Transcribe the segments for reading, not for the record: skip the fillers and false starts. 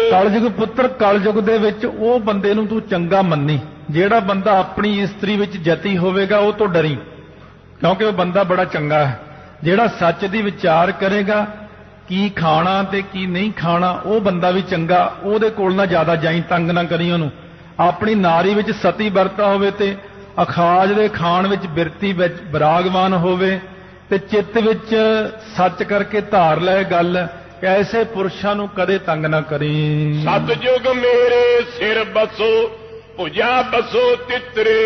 कलयुग पुत्र कलयुग दे विच वो बंदे नूं तू चंगा मन्नी जिहड़ा बंदा अपनी इस्त्री विच जती होवेगा वो तो डरी, क्योंकि वो बंदा बड़ा चंगा है। जिहड़ा सच दी विचार करेगा की खाना ते की नहीं खाना वो बंदा भी चंगा, ਉਹਦੇ ਕੋਲ ना ज्यादा जाई, तंग ना करी ਉਹਨੂੰ। अपनी नारी विच सती वरता होवे ते अखाज दे खाण विच बिरती विच विरागवान होवे ते चित्त विच सच करके धार ले गल, ऐसे पुरुषां नूं कदे तंग ना करी। सतयुग मेरे सिर बसो भुजा बसो तितरे,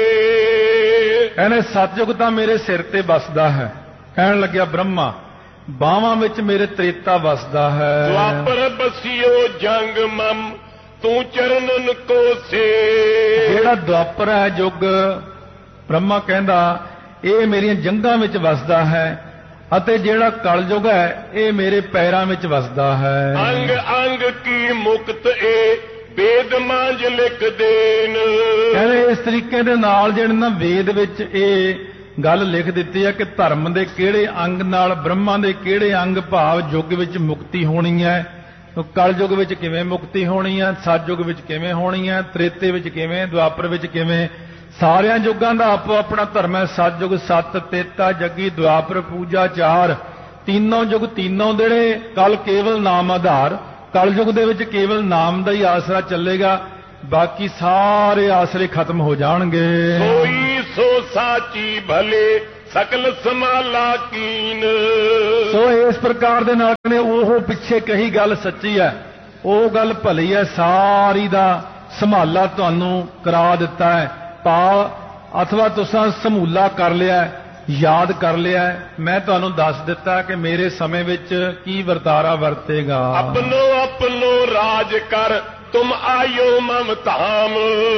कहने सतयुग तां मेरे सिर ते बसदा है। कहण लग्या ब्रह्मा बावां विच मेरे त्रेता वसदा है। द्वापर बसियो जंग मम तू चरणन को से, जेड़ा द्वापर है युग ब्रह्मा कहंदा ਇਹ ਮੇਰੀਆਂ ਜੰਗਾਂ ਵਿੱਚ ਵਸਦਾ ਹੈ, ਅਤੇ ਜਿਹੜਾ ਕਲਯੁਗ ਹੈ ਇਹ ਮੇਰੇ ਪੈਰਾਂ ਵਿੱਚ ਵਸਦਾ ਹੈ। ਅੰਗ ਅੰਗ ਕੀ ਮੁਕਤ ਏ ਵੇਦ ਮਾਂਜ ਲਿਖ ਦੇਨ, ਕਹਿੰਦੇ ਇਸ ਤਰੀਕੇ ਦੇ ਨਾਲ ਜਿਹੜੇ ਨਾ ਵੇਦ ਵਿੱਚ ਇਹ ਗੱਲ ਲਿਖ ਦਿੱਤੀ ਹੈ ਕਿ ਧਰਮ ਦੇ ਕਿਹੜੇ ਅੰਗ ਨਾਲ ਬ੍ਰਹਮਾ ਦੇ ਕਿਹੜੇ ਅੰਗ ਭਾਵ ਯੁੱਗ ਵਿੱਚ ਮੁਕਤੀ ਹੋਣੀ ਹੈ, ਕਲਯੁਗ ਵਿੱਚ ਕਿਵੇਂ ਮੁਕਤੀ ਹੋਣੀ ਹੈ, ਸਤਯੁਗ ਵਿੱਚ ਕਿਵੇਂ ਹੋਣੀ ਹੈ, ਤ੍ਰੇਤੇ ਵਿੱਚ ਕਿਵੇਂ, ਦੁਆਪਰ ਵਿੱਚ ਕਿਵੇਂ। ਸਾਰਿਆਂ ਯੁੱਗਾਂ ਦਾ ਆਪੋ ਆਪਣਾ ਧਰਮ ਹੈ। ਸਤਯੁਗ ਸੱਤ, ਤੇਤਾ ਜੱਗੀ, ਦੁਆਪਰ ਪੂਜਾ ਚਾਰ, तीनों युग तीनों देड़े कल केवल नाम आधार। कल युग दे विच केवल नाम दा ही आसरा चलेगा, बाकी सारे आसरे खत्म हो जाणगे। सोई सो साची भले सकल समाला कीन। सो इस प्रकार दे नाल ने ओह पिछे कही गल सच्ची है, ओह गल भली है, सारी दा संभाला तुहानू करा दिता है। पा अथवा तुसां समूला कर लिया, याद कर लिया, मैं तुहानू दस दिता कि मेरे समय विच की वर्तारा वरतेगा। अपनो अपनो राज कर तुम आयो ममताम।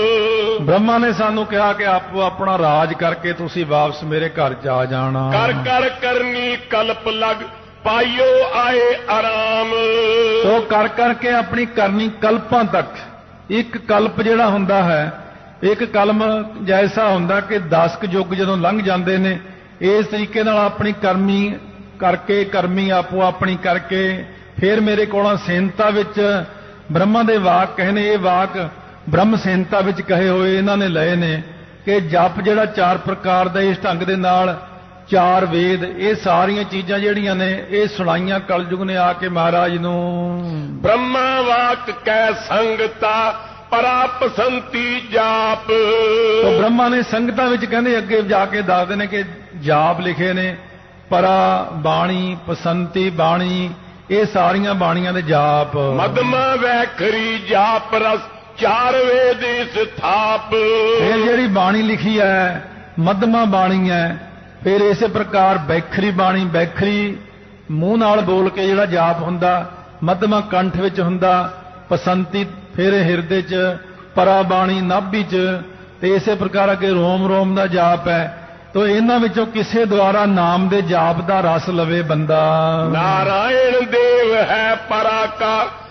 ब्रह्मा ने सानू कहा कि आपो अपना राज करके तुसी वापस मेरे घर जा जाना। कर कर करनी कल्प लग पाइयो आए आराम। तो कर करके अपनी करनी कल्पां तक। एक कल्प जिहड़ा हुंदा है, एक कलम जैसा हुंदा कि 10 युग जदों लंघ जांदे ने, इस तरीके नाल अपनी करमी करके करमी आपो अपनी करके फिर मेरे कोलों सेनता विच ब्रह्मा दे वाक कहे ने, ये वाक ब्रह्म सेनता विच कहे हुए इन्हां ने लए ने कि जप जिहड़ा 4 प्रकार दा इस ढंग दे नाल 4 वेद, ये सारियां चीजां जिहड़ियां ने ये सुणाइयां कलयुग ने आके महाराज नूं। ब्रह्मा वाक कै संगता परा पसंती जाप। तो ब्रह्मा ने संगतां विच कहंदे अगे जाके दसदे ने कि जाप लिखे ने, परा बाणी पसंती बाणी, ये सारियां बाणियां दे जाप। मदमा वैखरी जाप रस 4 वेद स्थाप। फिर जिहड़ी बाणी लिखी है मदमा बाणी है, फिर इस प्रकार बैखरी बाणी, बैखरी मूँह नाल बोल के जिहड़ा जाप हुंदा, मदमा कंठ विच हुंदा, पसंती फिर हिरदे च, परा बाणी नाभि च, ते इस प्रकार अगे रोम रोम दा जाप है। तो इन्हां विचों किसे द्वारा नाम दे जाप दा रस लवे बंदा। नारायण देव है परा का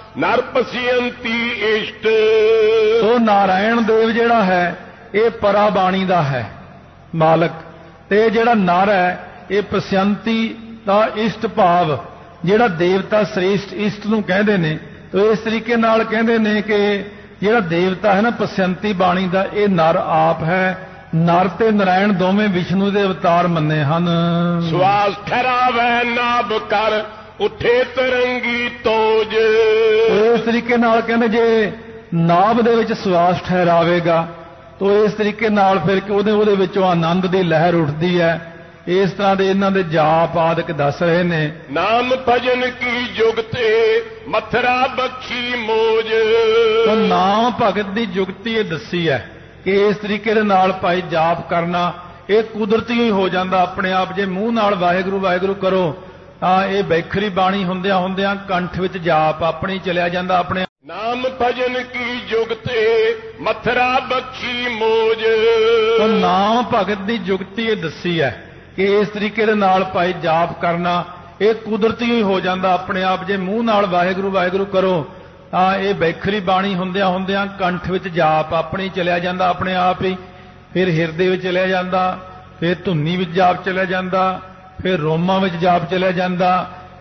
नरपसियंती इष्ट। तो नारायण देव जिहड़ा है ये परा बाणी दा है मालक, ते जिहड़ा नर है ये पसंती दा इष्ट भाव, जिहड़ा देवता श्रेष्ठ इष्ट नूं कहंदे ने। तो इस तरीके नाल कहंदे ने कि जिहड़ा देवता है ना पसंती बाणी दा, ये नर आप है। नर ते नारायण दोवें विष्णु दे अवतार मन्ने हन। श्वास ठहरावे नाभ कर उठे तरंगी तोज। इस तरीके नाल कहंदे जे नाभ दे विच श्वास ठहरावेगा तो इस तरीके नाल फिर ਉਹਦੇ ਵਿੱਚੋਂ आनंद ਦੀ लहर उठदी है। इस तरह ਦੇ ਇਹਨਾਂ ਦੇ जाप आदਿक दस रहे ने। नाम भजन की जुगते मथुरा बख्शी मोज। तो नाम भगत दी जुगती ये दसी है कि इस तरीके दे नाल भाई जाप करना ये कुदरती ही हो जाता अपने आप। जे मूँह नाल वाहिगुरू वाहिगुरू करो तां ये बैखरी बाणी हुंदियां हुंदियां कंठ विच जाप अपनी चलिया जाता अपने। नाम भजन की जुगते मथुरा बख्शी मोज। तो नाम भगत दी जुगती ये दसी है कि इस तरीके दे नाल भाई जाप करना ये कुदरती ही हो जाता अपने आप। जे मूँह नाल वाहिगुरू वाहिगुरू करो तां ये बैखरी बाणी हुंदियां हुंदियां कंठ विच जाप अपनी चलिया जाता अपने आप ही। फिर हिरदे विच चलिया जाता, फिर धुन्नी विच जाप चलिया जाता, फिर रोमां विच जाप चलिया जाता,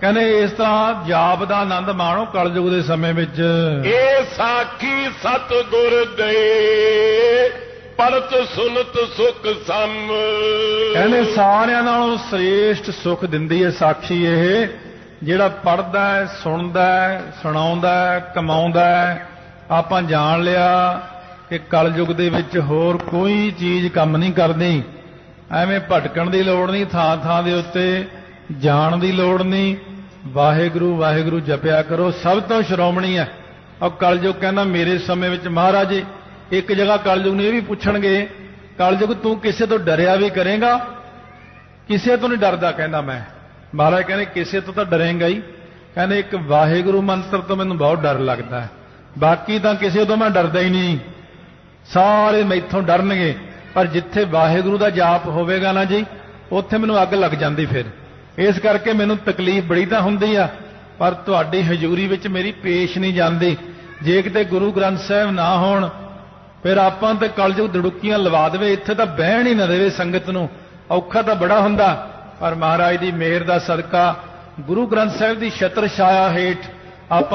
ਕਹਿੰਦੇ ਇਸ ਤਰ੍ਹਾਂ ਜਾਪ ਦਾ ਆਨੰਦ ਮਾਣੋ ਕਲਯੁਗ ਦੇ ਸਮੇਂ ਵਿੱਚ। ਇਹ ਸਾਖੀ ਸਤਿਗੁਰ ਦੇ ਪੜਤ ਸੁਨਤ ਸੁਖ ਸਮ। ਕਹਿੰਦੇ ਸਾਰਿਆਂ ਨਾਲੋਂ ਸ੍ਰੇਸ਼ਟ ਸੁਖ ਦਿੰਦੀ ਹੈ ਸਾਖੀ ਇਹ, ਜਿਹੜਾ ਪੜ੍ਹਦਾ ਹੈ, ਸੁਣਦਾ ਹੈ, ਸੁਣਾਉਂਦਾ ਹੈ, ਕਮਾਉਂਦਾ ਹੈ। ਆਪਾਂ ਜਾਣ ਲਿਆ ਕਿ ਕਲਯੁਗ ਦੇ ਵਿੱਚ ਹੋਰ ਕੋਈ ਚੀਜ਼ ਕੰਮ ਨਹੀਂ ਕਰਦੀ। ਐਵੇਂ ਭਟਕਣ ਦੀ ਲੋੜ ਨਹੀਂ, ਥਾਂ ਥਾਂ ਦੇ ਉੱਤੇ ਜਾਣ ਦੀ ਲੋੜ ਨਹੀਂ। ਵਾਹਿਗੁਰੂ ਵਾਹਿਗੁਰੂ ਜਪਿਆ ਕਰੋ, ਸਭ ਤੋਂ ਸ਼੍ਰੋਮਣੀ ਹੈ। ਔਰ ਕਲਯੁਗ ਕਹਿੰਦਾ ਮੇਰੇ ਸਮੇਂ ਵਿੱਚ ਮਹਾਰਾਜ ਇੱਕ ਜਗ੍ਹਾ ਕਲਯੁਗ ਨੂੰ ਇਹ ਵੀ ਪੁੱਛਣਗੇ, ਕਲਯੁਗ ਤੂੰ ਕਿਸੇ ਤੋਂ ਡਰਿਆ ਵੀ ਕਰੇਗਾ? ਕਿਸੇ ਤੋਂ ਨਹੀਂ ਡਰਦਾ, ਕਹਿੰਦਾ ਮੈਂ। ਮਹਾਰਾਜ ਕਹਿੰਦੇ ਕਿਸੇ ਤੋਂ ਤਾਂ ਡਰੇਂਗਾ ਹੀ। ਕਹਿੰਦੇ ਇੱਕ ਵਾਹਿਗੁਰੂ ਮੰਤਰ ਤੋਂ ਮੈਨੂੰ ਬਹੁਤ ਡਰ ਲੱਗਦਾ ਹੈ, ਬਾਕੀ ਤਾਂ ਕਿਸੇ ਤੋਂ ਮੈਂ ਡਰਦਾ ਹੀ ਨਹੀਂ। ਸਾਰੇ ਮੈਥੋਂ ਡਰਨਗੇ, ਪਰ ਜਿੱਥੇ ਵਾਹਿਗੁਰੂ ਦਾ ਜਾਪ ਹੋਵੇਗਾ ਨਾ ਜੀ, ਉੱਥੇ ਮੈਨੂੰ ਅੱਗ ਲੱਗ ਜਾਂਦੀ। ਫਿਰ ਇਸ ਕਰਕੇ ਮੈਨੂੰ ਤਕਲੀਫ ਬੜੀ ਤਾਂ ਹੁੰਦੀ ਆ, ਪਰ ਤੁਹਾਡੀ ਹਜ਼ੂਰੀ ਵਿੱਚ ਮੇਰੀ ਪੇਸ਼ ਨਹੀਂ ਜਾਂਦੀ। ਜੇ ਕਿਤੇ ਗੁਰੂ ਗ੍ਰੰਥ ਸਾਹਿਬ ਨਾ ਹੋਣ, ਫਿਰ ਆਪਾਂ ਤੇ ਕਲਯੁਗ ਦੜੁੱਕੀਆਂ ਲਵਾ ਦੇਵੇ, ਇੱਥੇ ਤਾਂ ਬਹਿਣ ਹੀ ਨਾ ਦੇਵੇ ਸੰਗਤ ਨੂੰ। ਔਖਾ ਤਾਂ ਬੜਾ ਹੁੰਦਾ, ਪਰ ਮਹਾਰਾਜ ਦੀ ਮਿਹਰ ਦਾ ਸਦਕਾ ਗੁਰੂ ਗ੍ਰੰਥ ਸਾਹਿਬ ਦੀ ਛਤਰ ਛਾਇਆ ਹੇਠ ਆਪਾਂ